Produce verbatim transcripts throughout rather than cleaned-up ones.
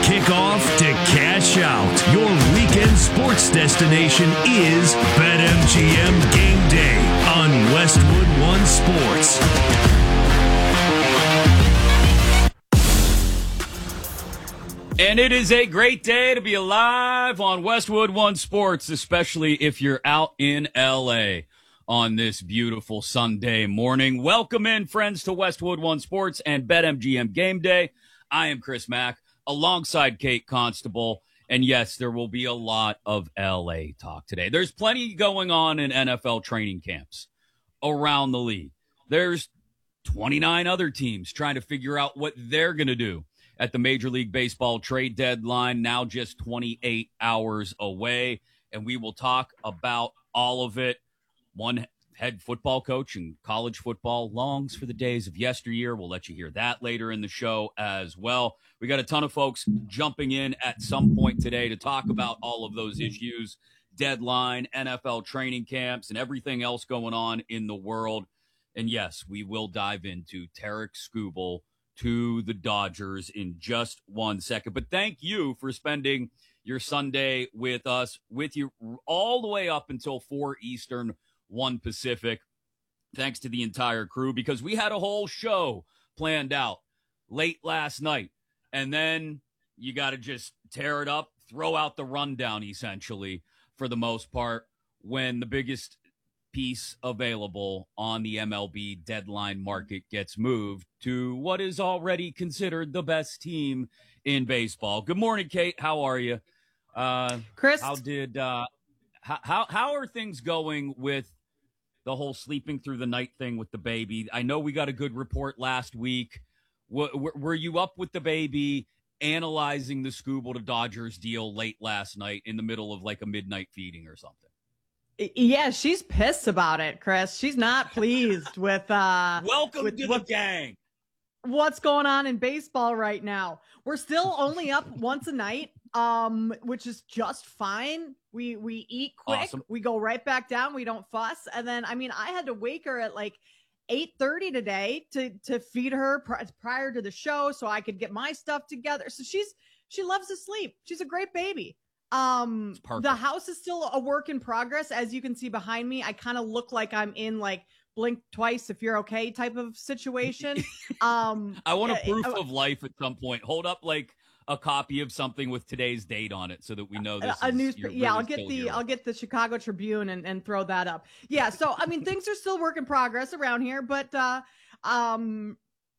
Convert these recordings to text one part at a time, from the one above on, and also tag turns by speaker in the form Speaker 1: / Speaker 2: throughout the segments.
Speaker 1: Kickoff to cash out. Your weekend sports destination is BetMGM Game Day on Westwood One Sports.
Speaker 2: And it is a great day to be alive on Westwood One Sports, especially if you're out in L A on this beautiful Sunday morning. Welcome in, friends, to Westwood One Sports and BetMGM Game Day. I am Chris Mack, alongside Kate Constable. And yes, there will be a lot of L A talk today. There's plenty going on in N F L training camps around the league. There's twenty-nine other teams trying to figure out what they're going to do at the Major League Baseball trade deadline, now just twenty-eight hours away. And we will talk about all of it. One head football coach in college football longs for the days of yesteryear. We'll let you hear that later in the show as well. We got a ton of folks jumping in at some point today to talk about all of those issues, deadline, N F L training camps, and everything else going on in the world. And yes, we will dive into Tarik Skubal to the Dodgers in just one second. But thank you for spending your Sunday with us, with you all the way up until four Eastern, one Pacific. Thanks to the entire crew, because we had a whole show planned out late last night. And then you got to just tear it up, throw out the rundown, essentially, for the most part, when the biggest piece available on the M L B deadline market gets moved to what is already considered the best team in baseball. Good morning, Kate. How are you? Uh,
Speaker 3: Chris?
Speaker 2: How did, uh, how, how, how are things going with the whole sleeping through the night thing with the baby? I know we got a good report last week. W- were you up with the baby analyzing the Skubal to Dodgers deal late last night in the middle of like a midnight feeding or something?
Speaker 3: Yeah, she's pissed about it, Chris. She's not pleased with uh
Speaker 2: welcome
Speaker 3: with
Speaker 2: to
Speaker 3: what,
Speaker 2: the gang.
Speaker 3: What's going on in baseball right now? We're still only up once a night, um, which is just fine. We we eat quick,
Speaker 2: Awesome.
Speaker 3: We go right back down, we don't fuss. And then I mean, I had to wake her at like eight thirty today to to feed her pr- prior to the show so I could get my stuff together. So she's she loves to sleep. She's a great baby. Um, the house is still a work in progress. As you can see behind me, I kind of look like I'm in like blink twice if you're okay type of situation. Um,
Speaker 2: I want a
Speaker 3: uh,
Speaker 2: proof
Speaker 3: uh,
Speaker 2: of life at some point. Hold up like a copy of something with today's date on it so that we know this
Speaker 3: a
Speaker 2: is,
Speaker 3: news.
Speaker 2: you're
Speaker 3: Yeah,
Speaker 2: really
Speaker 3: I'll get
Speaker 2: still
Speaker 3: the
Speaker 2: here.
Speaker 3: I'll get the Chicago Tribune and, and throw that up. Yeah. So, I mean, things are still work in progress around here, but, uh, um,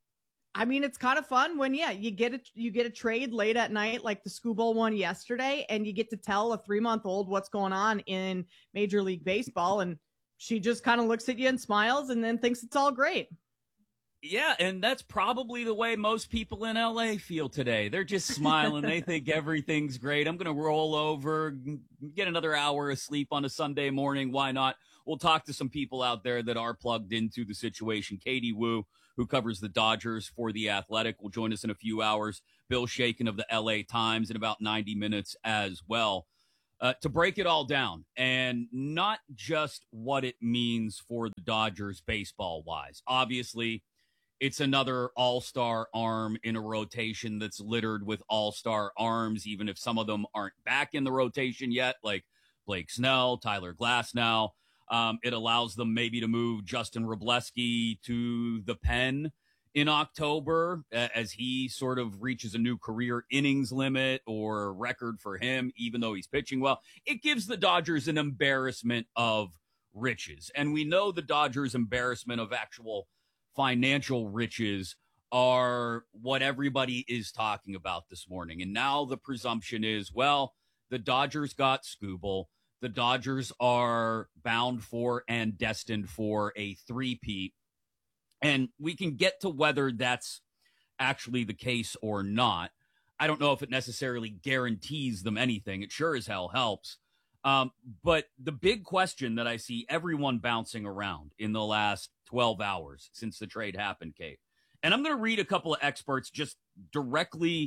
Speaker 3: I mean, it's kind of fun when, yeah, you get it, you get a trade late at night, like the Skubal one yesterday, and you get to tell a three month old what's going on in Major League Baseball. And she just kind of looks at you and smiles and then thinks it's all great.
Speaker 2: Yeah, and that's probably the way most people in L A feel today. They're just smiling. They think everything's great. I'm going to roll over, get another hour of sleep on a Sunday morning. Why not? We'll talk to some people out there that are plugged into the situation. Katie Wu, who covers the Dodgers for The Athletic, will join us in a few hours. Bill Shaken of the L A Times in about ninety minutes as well. Uh, to break it all down, and not just what it means for the Dodgers baseball-wise. Obviously, it's another all-star arm in a rotation that's littered with all-star arms, even if some of them aren't back in the rotation yet, like Blake Snell, Tyler Glasnow. Um, it allows them maybe to move Justin Wrobleski to the pen in October as he sort of reaches a new career innings limit or record for him, even though he's pitching well. It gives the Dodgers an embarrassment of riches. And we know the Dodgers' embarrassment of actual financial riches are what everybody is talking about this morning. And now the presumption is, well, the Dodgers got Skubal. The Dodgers are bound for and destined for a three-peat. And we can get to whether that's actually the case or not. I don't know if it necessarily guarantees them anything. It sure as hell helps. Um, but the big question that I see everyone bouncing around in the last twelve hours since the trade happened, Kate, and I'm going to read a couple of experts just directly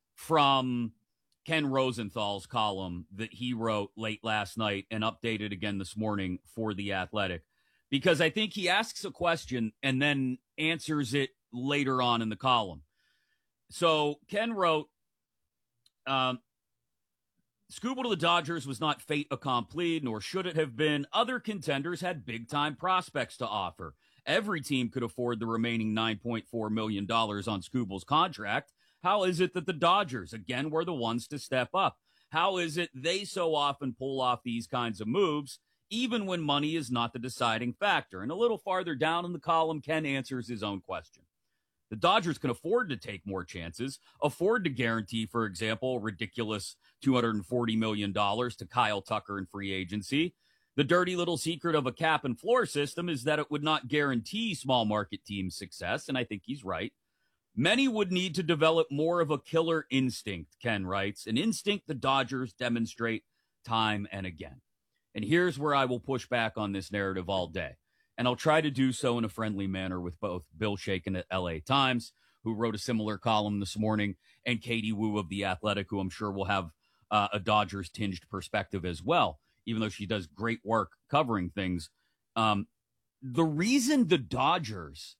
Speaker 2: from Ken Rosenthal's column that he wrote late last night and updated again this morning for The Athletic, because I think he asks a question and then answers it later on in the column. So Ken wrote, Um, Scooble to the Dodgers was not fait accompli, nor should it have been. Other contenders had big-time prospects to offer. Every team could afford the remaining nine point four million dollars on Scooble's contract. How is it that the Dodgers, again, were the ones to step up? How is it they so often pull off these kinds of moves, even when money is not the deciding factor? And a little farther down in the column, Ken answers his own question. The Dodgers can afford to take more chances, afford to guarantee, for example, a ridiculous two hundred forty million dollars to Kyle Tucker in free agency. The dirty little secret of a cap and floor system is that it would not guarantee small market teams success, and I think he's right. Many would need to develop more of a killer instinct, Ken writes, an instinct the Dodgers demonstrate time and again. And here's where I will push back on this narrative all day. And I'll try to do so in a friendly manner with both Bill Shakin at L A Times, who wrote a similar column this morning, and Katie Woo of The Athletic, who I'm sure will have uh, a Dodgers-tinged perspective as well, even though she does great work covering things. Um, the reason the Dodgers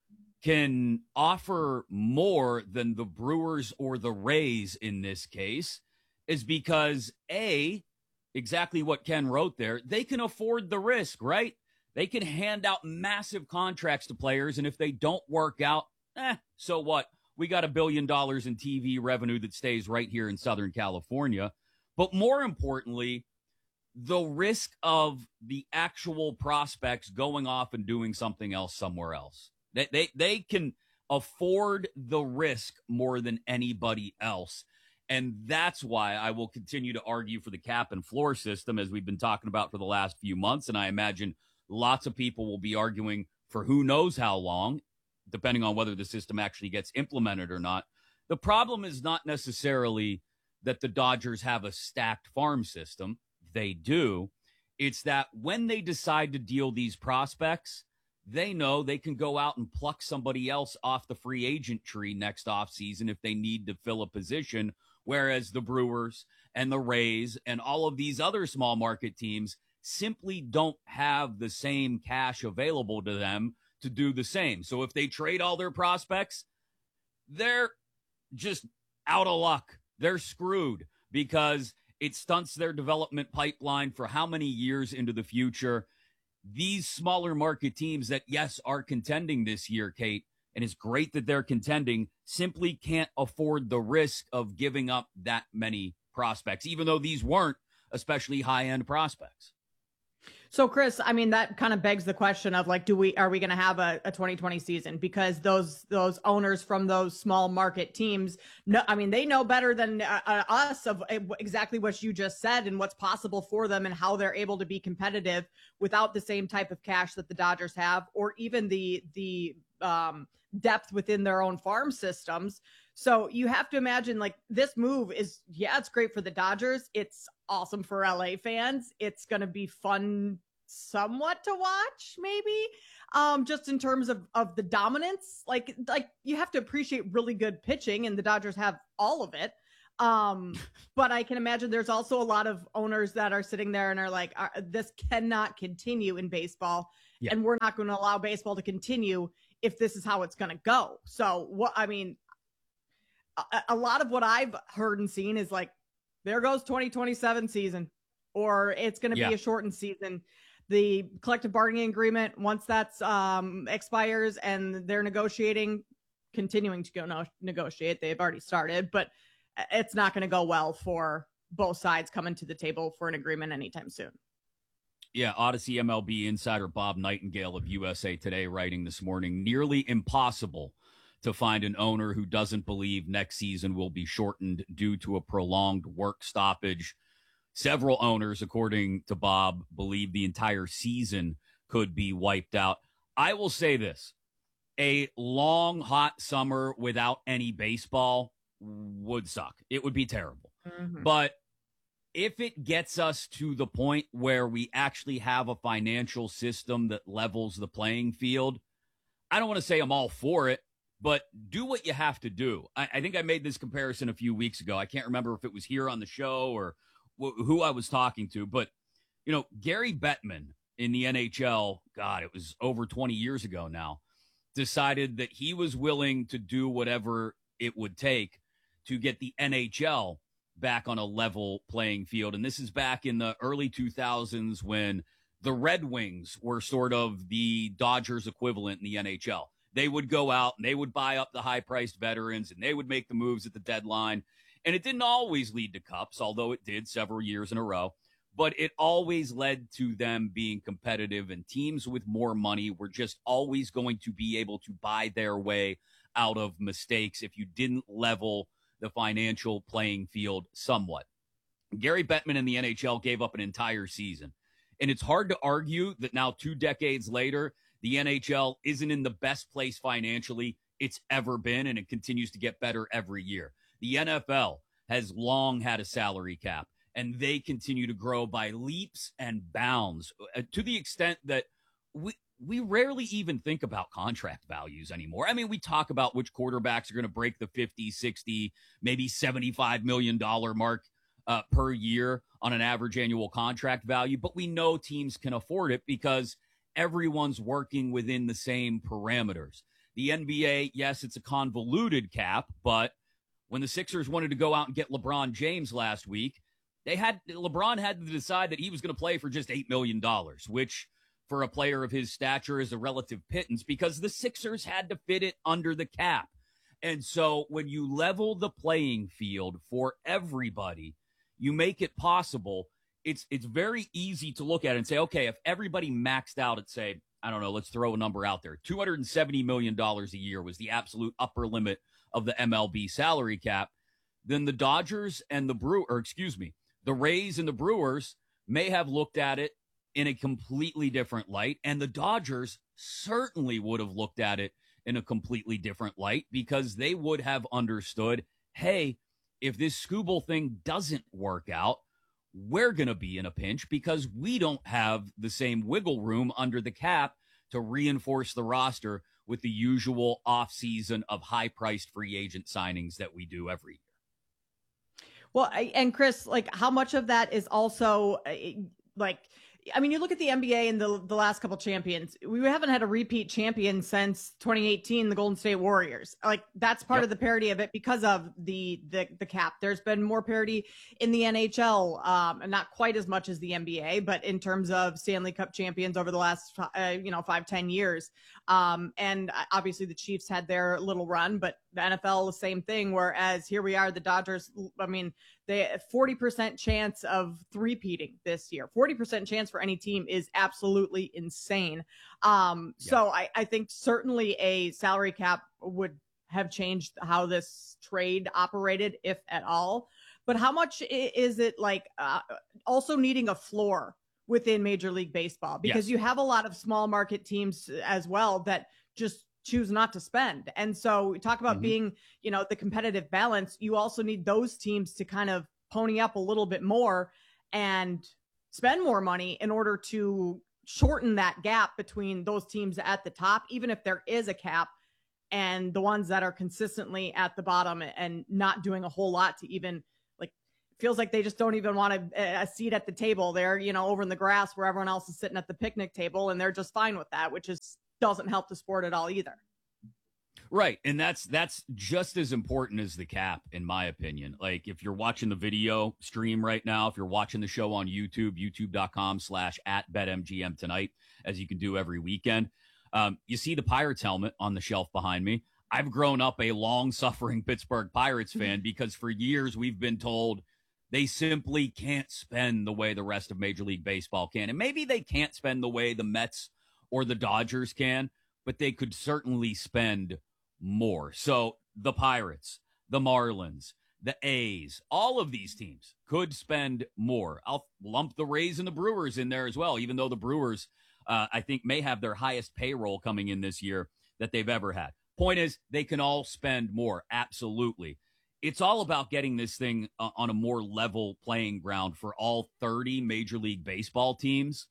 Speaker 2: can offer more than the Brewers or the Rays in this case is because, A, exactly what Ken wrote there, they can afford the risk, right? They can hand out massive contracts to players, and if they don't work out, eh, so what? We got a billion dollars in T V revenue that stays right here in Southern California. But more importantly, the risk of the actual prospects going off and doing something else somewhere else. They, they, they can afford the risk more than anybody else. And that's why I will continue to argue for the cap and floor system, as we've been talking about for the last few months. And I imagine lots of people will be arguing for who knows how long, depending on whether the system actually gets implemented or not. The problem is not necessarily that the Dodgers have a stacked farm system. They do. It's that when they decide to deal these prospects, they know they can go out and pluck somebody else off the free agent tree next offseason if they need to fill a position, whereas the Brewers and the Rays and all of these other small market teams simply don't have the same cash available to them to do the same. So if they trade all their prospects, they're just out of luck. They're screwed because it stunts their development pipeline for how many years into the future. These smaller market teams that, yes, are contending this year, Kate, and it's great that they're contending, simply can't afford the risk of giving up that many prospects, even though these weren't especially high-end prospects.
Speaker 3: So, Chris, I mean, that kind of begs the question of, like, do we are we going to have a, a twenty twenty season? Because those those owners from those small market teams, no, I mean, they know better than uh, uh, us of exactly what you just said and what's possible for them and how they're able to be competitive without the same type of cash that the Dodgers have, or even the the um, depth within their own farm systems. So you have to imagine, like, this move is, yeah, it's great for the Dodgers. It's awesome for L A fans. It's going to be fun somewhat to watch, maybe, um, just in terms of, of the dominance. Like, like you have to appreciate really good pitching, and the Dodgers have all of it. Um, but I can imagine there's also a lot of owners that are sitting there and are like, this cannot continue in baseball. Yeah. And we're not going to allow baseball to continue if this is how it's going to go. So what, I mean, a, a lot of what I've heard and seen is like, there goes twenty twenty-seven season, or it's going to yeah. be a shortened season. The collective bargaining agreement, once that's um, expires and they're negotiating, continuing to go no- negotiate, they've already started, but it's not going to go well for both sides coming to the table for an agreement anytime soon.
Speaker 2: Yeah, Odyssey M L B insider Bob Nightingale of U S A Today writing this morning, nearly impossible to find an owner who doesn't believe next season will be shortened due to a prolonged work stoppage. Several owners, according to Bob, believe the entire season could be wiped out. I will say this, a long, hot summer without any baseball would suck. It would be terrible. Mm-hmm. But if it gets us to the point where we actually have a financial system that levels the playing field, I don't want to say I'm all for it, but do what you have to do. I, I think I made this comparison a few weeks ago. I can't remember if it was here on the show or wh- who I was talking to, but, you know, Gary Bettman in the N H L, God, it was over twenty years ago now, decided that he was willing to do whatever it would take to get the N H L back on a level playing field. And this is back in the early two thousands when the Red Wings were sort of the Dodgers equivalent in the N H L. They would go out and they would buy up the high-priced veterans and they would make the moves at the deadline. And it didn't always lead to cups, although it did several years in a row. But it always led to them being competitive, and teams with more money were just always going to be able to buy their way out of mistakes if you didn't level the financial playing field somewhat. Gary Bettman in the N H L gave up an entire season. And it's hard to argue that now two decades later, the N H L isn't in the best place financially it's ever been, and it continues to get better every year. The N F L has long had a salary cap, and they continue to grow by leaps and bounds uh, to the extent that we we rarely even think about contract values anymore. I mean, we talk about which quarterbacks are going to break the fifty, sixty, maybe seventy-five million dollars mark uh, per year on an average annual contract value, but we know teams can afford it because everyone's working within the same parameters. The N B A, yes, it's a convoluted cap, but when the Sixers wanted to go out and get LeBron James last week, they had LeBron had to decide that he was going to play for just eight million dollars, which for a player of his stature is a relative pittance because the Sixers had to fit it under the cap. And so when you level the playing field for everybody, you make it possible. It's it's very easy to look at it and say, okay, if everybody maxed out at, say, I don't know, let's throw a number out there, two hundred seventy million dollars a year was the absolute upper limit of the M L B salary cap, then the Dodgers and the Brew, or excuse me, the Rays and the Brewers may have looked at it in a completely different light, and the Dodgers certainly would have looked at it in a completely different light because they would have understood, hey, if this Skubal thing doesn't work out, we're going to be in a pinch because we don't have the same wiggle room under the cap to reinforce the roster with the usual offseason of high-priced free agent signings that we do every year.
Speaker 3: Well, I, and Chris, like, how much of that is also uh, like, I mean, you look at the N B A and the the last couple champions. We haven't had a repeat champion since twenty eighteen, the Golden State Warriors. Like, that's part yep. of the parity of it because of the the the cap. There's been more parity in the N H L, um, and not quite as much as the N B A, but in terms of Stanley Cup champions over the last uh, you know five ten years. Um, and obviously the Chiefs had their little run, but the N F L, the same thing. Whereas here we are, the Dodgers. I mean, they forty percent chance of three-peating this year. forty percent chance for any team is absolutely insane. Um, yeah. So I, I think certainly a salary cap would have changed how this trade operated, if at all. But how much is it like uh, also needing a floor within Major League Baseball? Because yes. you have a lot of small market teams as well that just choose not to spend. And so we talk about mm-hmm. being, you know, the competitive balance. You also need those teams to kind of pony up a little bit more and spend more money in order to shorten that gap between those teams at the top, even if there is a cap, and the ones that are consistently at the bottom and not doing a whole lot to even, like, feels like they just don't even want a, a seat at the table. They're, you know, over in the grass where everyone else is sitting at the picnic table, and they're just fine with that, which is doesn't help the sport at all either.
Speaker 2: Right. And that's that's just as important as the cap, in my opinion. Like, if you're watching the video stream right now, if you're watching the show on YouTube, youtube.com slash at BetMGM tonight, as you can do every weekend, um, you see the Pirates helmet on the shelf behind me. I've grown up a long-suffering Pittsburgh Pirates fan because for years we've been told they simply can't spend the way the rest of Major League Baseball can. And maybe they can't spend the way the Mets or the Dodgers can, but they could certainly spend more. So the Pirates, the Marlins, the A's, all of these teams could spend more. I'll lump the Rays and the Brewers in there as well, even though the Brewers, uh, I think, may have their highest payroll coming in this year that they've ever had. Point is, they can all spend more. Absolutely. It's all about getting this thing uh, on a more level playing ground for all thirty Major League Baseball teams.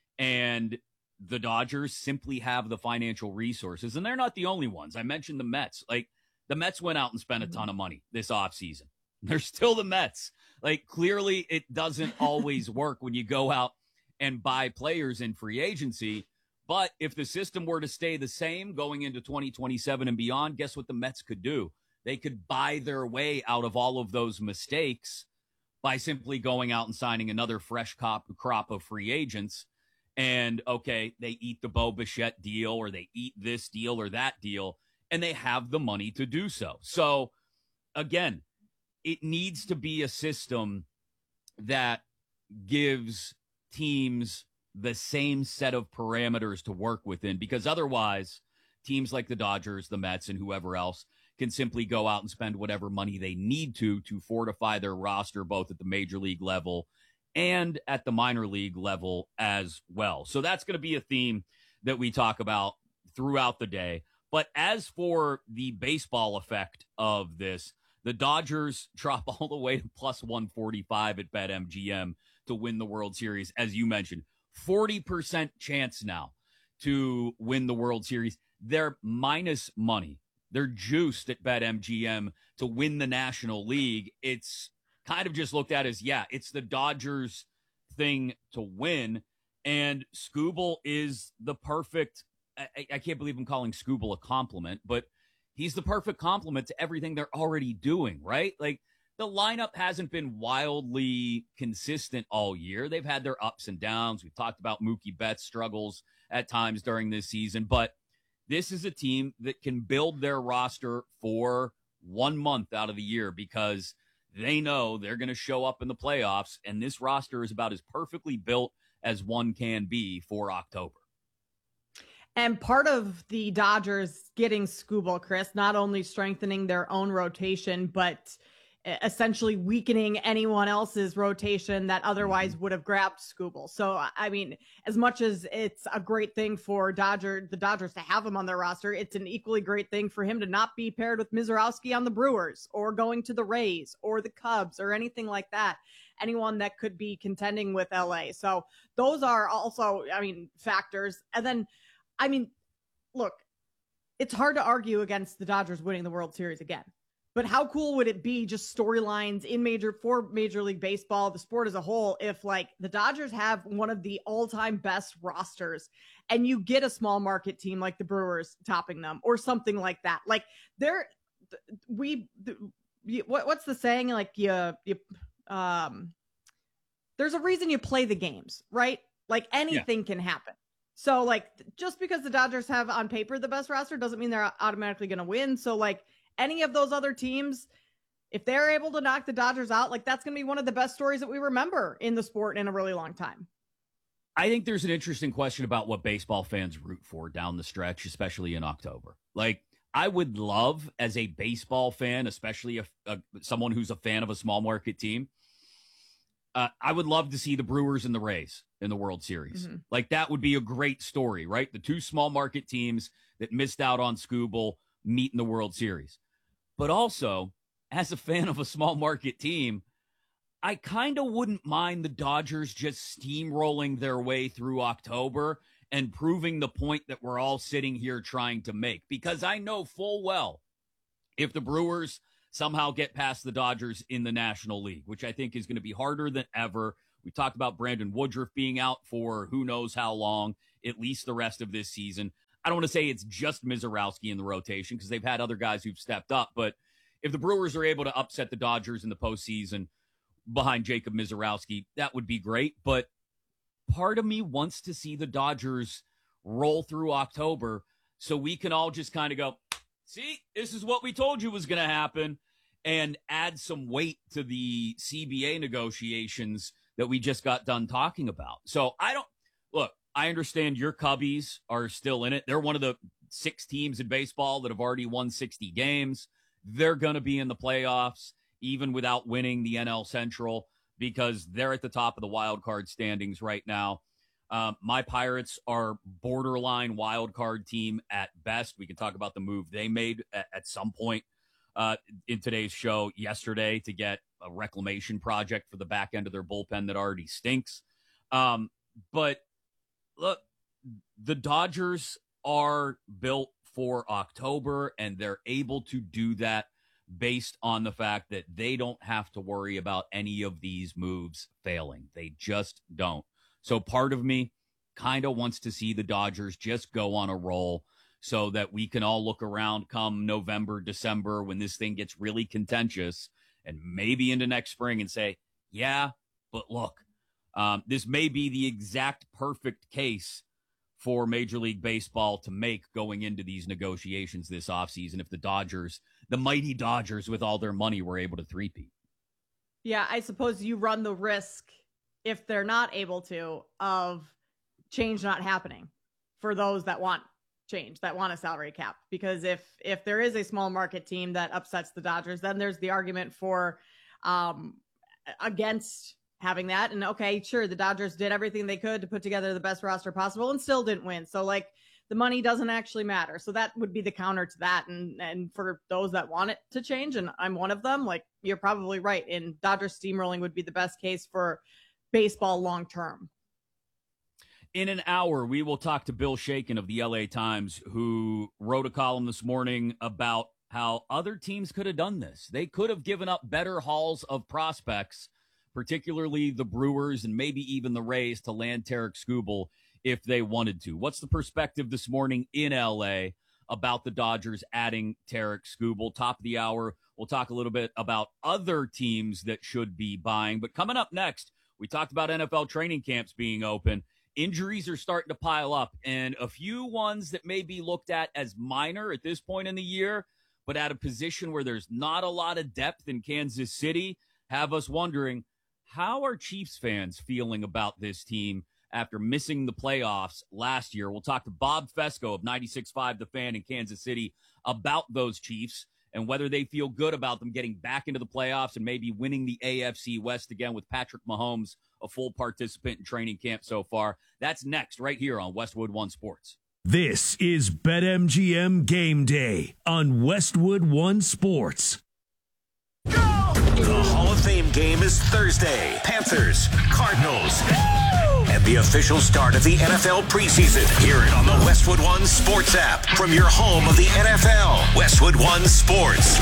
Speaker 2: And the Dodgers simply have the financial resources, and they're not the only ones. I mentioned the Mets. Like, the Mets went out and spent a ton of money this offseason. They're still the Mets. Like, clearly it doesn't always work when you go out and buy players in free agency. But if the system were to stay the same going into twenty twenty-seven and beyond, guess what the Mets could do? They could buy their way out of all of those mistakes by simply going out and signing another fresh crop, crop of free agents. And, okay, they eat the Bo Bichette deal or they eat this deal or that deal, and they have the money to do so. So, again, it needs to be a system that gives teams the same set of parameters to work within, because otherwise teams like the Dodgers, the Mets, and whoever else can simply go out and spend whatever money they need to to fortify their roster, both at the major league level and at the minor league level as well. So that's going to be a theme that we talk about throughout the day. But as for the baseball effect of this, the Dodgers drop all the way to plus one forty-five at BetMGM to win the World Series. As you mentioned, forty percent chance now to win the World Series. They're minus money. They're juiced at BetMGM to win the National League. It's kind of just looked at as, yeah, it's the Dodgers thing to win. And Skubal is the perfect, I, I can't believe I'm calling Skubal a compliment, but he's the perfect complement to everything they're already doing, right? Like, the lineup hasn't been wildly consistent all year. They've had their ups and downs. We've talked about Mookie Betts' struggles at times during this season, but this is a team that can build their roster for one month out of the year because they know they're going to show up in the playoffs, and this roster is about as perfectly built as one can be for October.
Speaker 3: And part of the Dodgers getting Skubal, Chris, not only strengthening their own rotation, but essentially weakening anyone else's rotation that otherwise would have grabbed Skubal. So, I mean, as much as it's a great thing for Dodger, the Dodgers to have him on their roster, it's an equally great thing for him to not be paired with Mizorowski on the Brewers or going to the Rays or the Cubs or anything like that. Anyone that could be contending with L A. So those are also, I mean, factors. And then, I mean, look, it's hard to argue against the Dodgers winning the World Series again. But how cool would it be, just storylines in major for Major League Baseball, the sport as a whole, if like the Dodgers have one of the all-time best rosters and you get a small market team like the Brewers topping them or something like that? Like they're we what what's the saying? Like you you um there's a reason you play the games, right? Like anything yeah. can happen. So like just because the Dodgers have on paper the best roster doesn't mean they're automatically going to win. So like any of those other teams, if they're able to knock the Dodgers out, like that's going to be one of the best stories that we remember in the sport in a really long time.
Speaker 2: I think there's an interesting question about what baseball fans root for down the stretch, especially in October. Like, I would love, as a baseball fan, especially a, a, someone who's a fan of a small market team, uh, I would love to see the Brewers and the Rays in the World Series. Mm-hmm. Like, that would be a great story, right? The two small market teams that missed out on Skubal meet in the World Series. But also, as a fan of a small market team, I kind of wouldn't mind the Dodgers just steamrolling their way through October and proving the point that we're all sitting here trying to make. Because I know full well if the Brewers somehow get past the Dodgers in the National League, which I think is going to be harder than ever. We talked about Brandon Woodruff being out for who knows how long, at least the rest of this season. I don't want to say it's just Mizorowski in the rotation because they've had other guys who've stepped up. But if the Brewers are able to upset the Dodgers in the postseason behind Jacob Mizorowski, that would be great. But part of me wants to see the Dodgers roll through October so we can all just kind of go, see, this is what we told you was going to happen, and add some weight to the C B A negotiations that we just got done talking about. So I don't look. I understand your Cubbies are still in it. They're one of the six teams in baseball that have already won sixty games. They're going to be in the playoffs, even without winning the N L Central, because they're at the top of the wild card standings right now. Um, my Pirates are borderline wild card team at best. We can talk about the move they made at, at some point uh, in today's show yesterday to get a reclamation project for the back end of their bullpen that already stinks. Um, but look, the Dodgers are built for October, and they're able to do that based on the fact that they don't have to worry about any of these moves failing. They just don't. So part of me kind of wants to see the Dodgers just go on a roll so that we can all look around come November, December, when this thing gets really contentious, and maybe into next spring and say, Yeah, but look, um, this may be the exact perfect case for Major League Baseball to make going into these negotiations this offseason if the Dodgers, the mighty Dodgers with all their money, were able to three-peat.
Speaker 3: Yeah, I suppose you run the risk, if they're not able to, of change not happening for those that want change, that want a salary cap. Because if if there is a small market team that upsets the Dodgers, then there's the argument for um, against having that. And okay, sure, the Dodgers did everything they could to put together the best roster possible and still didn't win. So like the money doesn't actually matter. So that would be the counter to that. And and for those that want it to change, and I'm one of them, like you're probably right. And Dodgers steamrolling would be the best case for baseball long term.
Speaker 2: In an hour, we will talk to Bill Shakin of the L A Times, who wrote a column this morning about how other teams could have done this. They could have given up better hauls of prospects, particularly the Brewers and maybe even the Rays, to land Tarik Skubal if they wanted to. What's the perspective this morning in L A about the Dodgers adding Tarik Skubal? Top of the hour, we'll talk a little bit about other teams that should be buying. But coming up next, we talked about N F L training camps being open. Injuries are starting to pile up, and a few ones that may be looked at as minor at this point in the year, but at a position where there's not a lot of depth in Kansas City, have us wondering, how are Chiefs fans feeling about this team after missing the playoffs last year? We'll talk to Bob Fesco of ninety-six point five The Fan in Kansas City about those Chiefs and whether they feel good about them getting back into the playoffs and maybe winning the A F C West again with Patrick Mahomes, a full participant in training camp so far. That's next right here on Westwood One Sports.
Speaker 1: This is BetMGM Game Day on Westwood One Sports.
Speaker 4: Go! The Hall of Fame game is Thursday. Panthers, Cardinals, Woo! And the official start of the N F L preseason. Hear it on the Westwood One Sports app from your home of the N F L. Westwood One Sports.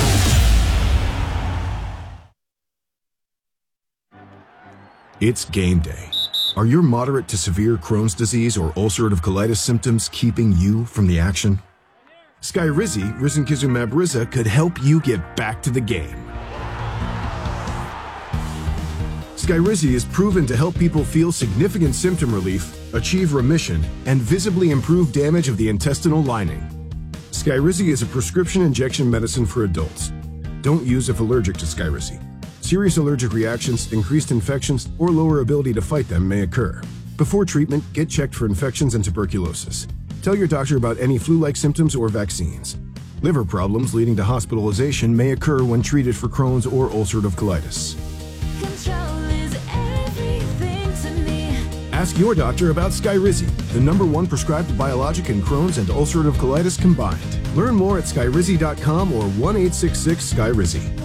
Speaker 5: It's game day. Are your moderate to severe Crohn's disease or ulcerative colitis symptoms keeping you from the action? Skyrizi, risankizumab Riza, could help you get back to the game. Skyrizi is proven to help people feel significant symptom relief, achieve remission, and visibly improve damage of the intestinal lining. Skyrizi is a prescription injection medicine for adults. Don't use if allergic to Skyrizi. Serious allergic reactions, increased infections, or lower ability to fight them may occur. Before treatment, get checked for infections and tuberculosis. Tell your doctor about any flu-like symptoms or vaccines. Liver problems leading to hospitalization may occur when treated for Crohn's or ulcerative colitis.
Speaker 6: Control is everything to me.
Speaker 5: Ask your doctor about Skyrizi, the number one prescribed biologic in Crohn's and ulcerative colitis combined. Learn more at skyrizi dot com or one eight six six Skyrizi.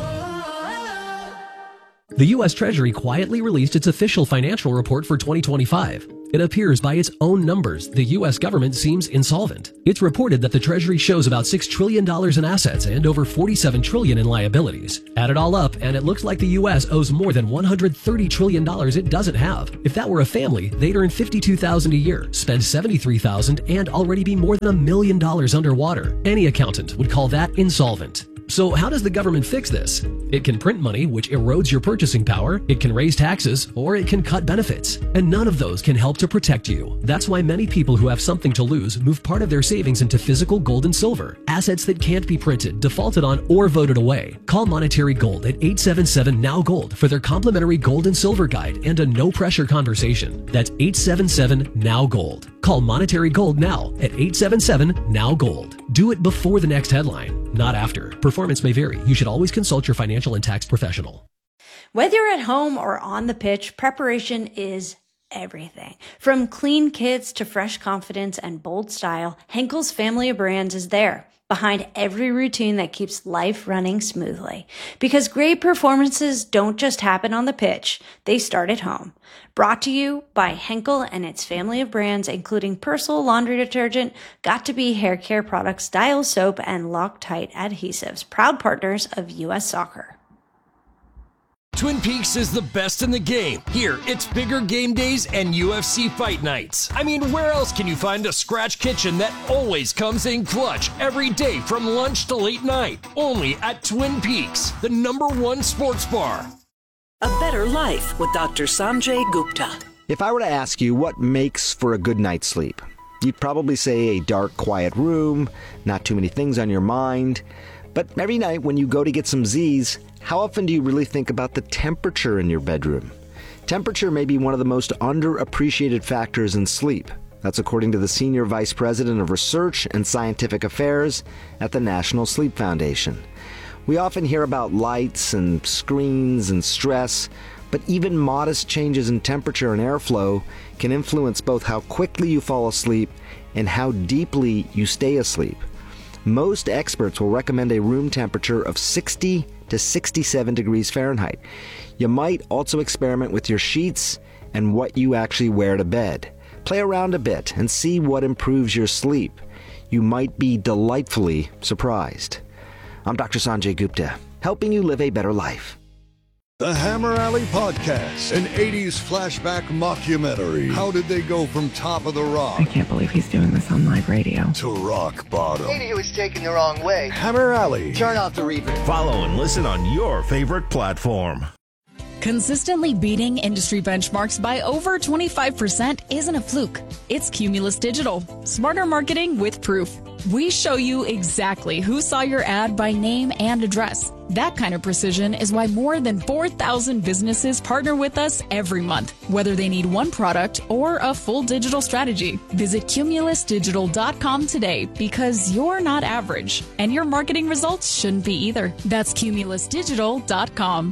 Speaker 7: The U S Treasury quietly released its official financial report for twenty twenty-five. It appears by its own numbers, the U S government seems insolvent. It's reported that the Treasury shows about six trillion dollars in assets and over forty-seven trillion dollars in liabilities. Add it all up, and it looks like the U S owes more than one hundred thirty trillion dollars it doesn't have. If that were a family, they'd earn fifty-two thousand dollars a year, spend seventy-three thousand dollars, and already be more than a million dollars underwater. Any accountant would call that insolvent. So how does the government fix this? It can print money, which erodes your purchasing power, it can raise taxes, or it can cut benefits. And none of those can help to protect you. That's why many people who have something to lose move part of their savings into physical gold and silver, assets that can't be printed, defaulted on, or voted away. Call Monetary Gold at eight seven seven N O W Gold for their complimentary gold and silver guide and a no-pressure conversation. That's eight seven seven N O W Gold. Call Monetary Gold now at eight seven seven N O W Gold. Do it before the next headline, not after. Performance may vary. You should always consult your financial and tax professional.
Speaker 8: Whether you're at home or on the pitch, preparation is everything. From clean kits to fresh confidence and bold style, Henkel's family of brands is there, behind every routine that keeps life running smoothly. Because great performances don't just happen on the pitch, they start at home. Brought to you by Henkel and its family of brands, including Persil laundry detergent, Got2b hair care products, Dial soap, and Loctite adhesives, proud partners of U S Soccer.
Speaker 9: Twin Peaks is the best in the game. Here, it's bigger game days and U F C fight nights. I mean, where else can you find a scratch kitchen that always comes in clutch every day from lunch to late night? Only at Twin Peaks, the number one sports bar.
Speaker 10: A Better Life with Doctor Sanjay Gupta.
Speaker 11: If I were to ask you what makes for a good night's sleep, you'd probably say a dark, quiet room, not too many things on your mind. But every night when you go to get some Z's, how often do you really think about the temperature in your bedroom? Temperature may be one of the most underappreciated factors in sleep. That's according to the Senior Vice President of Research and Scientific Affairs at the National Sleep Foundation. We often hear about lights and screens and stress, but even modest changes in temperature and airflow can influence both how quickly you fall asleep and how deeply you stay asleep. Most experts will recommend a room temperature of sixty to sixty-seven degrees Fahrenheit. You might also experiment with your sheets and what you actually wear to bed. Play around a bit and see what improves your sleep. You might be delightfully surprised. I'm Doctor Sanjay Gupta, helping you live a better life.
Speaker 12: The Hammer Alley Podcast, an eighties flashback mockumentary. How did they go from Top of the Rock?
Speaker 13: I can't believe he's doing this on live radio.
Speaker 12: To rock bottom.
Speaker 14: Maybe he was taken the wrong way.
Speaker 12: Hammer Alley.
Speaker 14: Turn off the reverb.
Speaker 1: Follow and listen on your favorite platform.
Speaker 15: Consistently beating industry benchmarks by over twenty-five percent isn't a fluke. It's Cumulus Digital. Smarter marketing with proof. We show you exactly who saw your ad by name and address. That kind of precision is why more than four thousand businesses partner with us every month, whether they need one product or a full digital strategy. Visit cumulus digital dot com today because you're not average, and your marketing results shouldn't be either. That's cumulus digital dot com.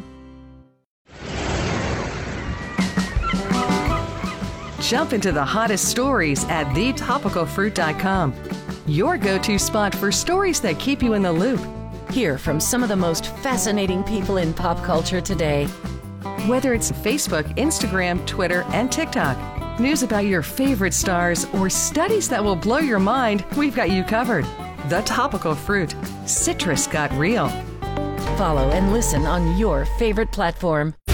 Speaker 16: Jump into the hottest stories at the topical fruit dot com. Your go-to spot for stories that keep you in the loop.
Speaker 17: Hear from some of the most fascinating people in pop culture today.
Speaker 16: Whether it's Facebook, Instagram, Twitter, and TikTok, news about your favorite stars, or studies that will blow your mind, we've got you covered. The Topical Fruit. Citrus got real.
Speaker 17: Follow and listen on your favorite platform.